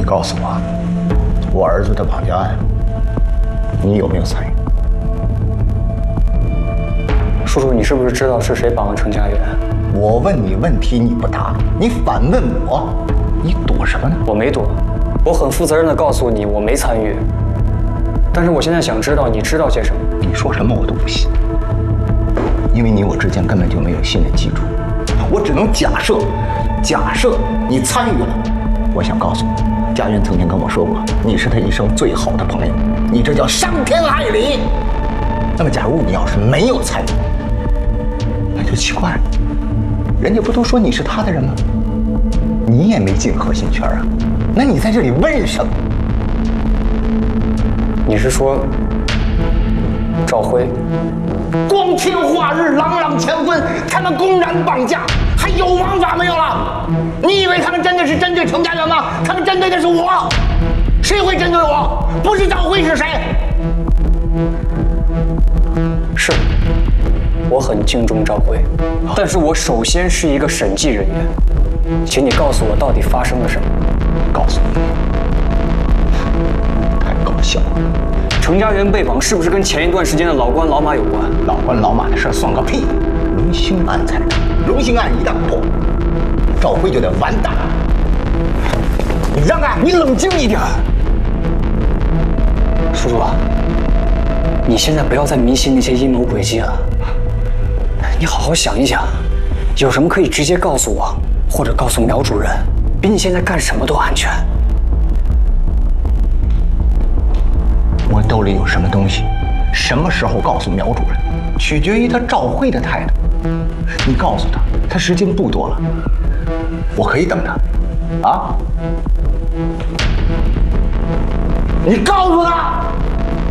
你告诉我，我儿子的绑架案，你有没有参与？ 叔叔，你是不是知道是谁绑了程家园？ 我问你问题你不答，你反问我，你躲什么呢？ 我没躲，我很负责任地告诉你，我没参与。但是我现在想知道你知道些什么。 你说什么我都不信，因为你我之间根本就没有信任基础。我只能假设你参与了。我想告诉你，家园曾经跟我说过，你是他一生最好的朋友，你这叫伤天害理。那么，假如你要是没有参与，那就奇怪了，人家不都说你是他的人吗？你也没进核心圈啊，那你在这里问什么？ 你是说赵辉？ 光天化日，朗朗乾坤，他们公然绑架，还有王法没有了？你以为他们真的是针对程家园吗？他们针对的是我，谁会针对我？不是赵辉是谁？ 是，我很敬重赵辉，但是我首先是一个审计人员，请你告诉我到底发生了什么。 告诉你，太搞笑了。 程家园被绑是不是跟前一段时间的老关老马有关？ 老关老马的事算个屁！龙兴案才是，龙兴案一旦破，赵辉就得完蛋。你让开，你冷静一点。 叔叔，你现在不要再迷信那些阴谋诡计了，你好好想一想，有什么可以直接告诉我，或者告诉苗主任，比你现在干什么都安全。 我兜里有什么东西，什么时候告诉苗主任，取决于他赵辉的态度。你告诉他，他时间不多了，我可以等他。啊？你告诉他。